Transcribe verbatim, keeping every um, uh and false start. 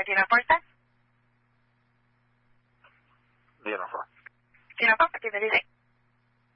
Gina Forte. Jennifer. Jennifer, what can I do?